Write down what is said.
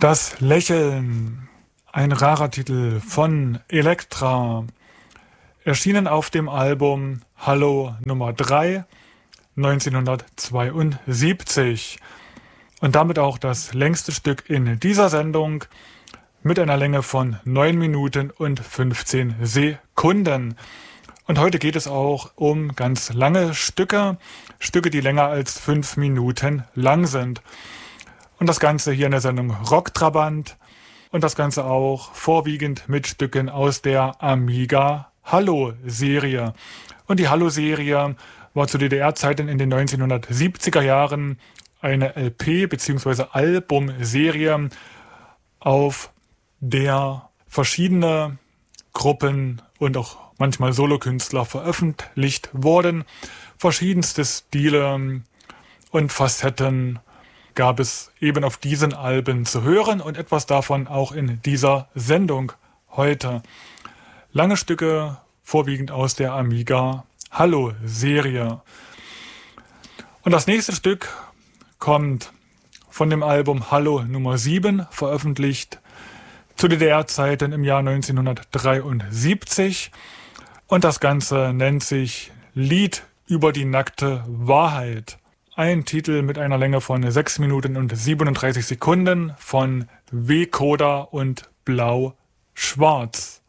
Das Lächeln, ein rarer Titel von Elektra, erschienen auf dem Album Hallo Nummer 3 1972 und damit auch das längste Stück in dieser Sendung mit einer Länge von 9 Minuten und 15 Sekunden. Und heute geht es auch um ganz lange Stücke, die länger als 5 Minuten lang sind. Und das Ganze hier in der Sendung Rocktrabant und das Ganze auch vorwiegend mit Stücken aus der Amiga Hallo-Serie. Und die Hallo-Serie war zu DDR-Zeiten in den 1970er Jahren eine LP- bzw. Albumserie, auf der verschiedene Gruppen und auch manchmal Solokünstler veröffentlicht wurden. Verschiedenste Stile und Facetten gab es eben auf diesen Alben zu hören und etwas davon auch in dieser Sendung heute. Lange Stücke, vorwiegend aus der Amiga Hallo-Serie. Und das nächste Stück kommt von dem Album Hallo Nummer 7, veröffentlicht zu DDR-Zeiten im Jahr 1973. Und das Ganze nennt sich Lied über die nackte Wahrheit. Ein Titel mit einer Länge von 6 Minuten und 37 Sekunden von W. Koda und Blau-Schwarz.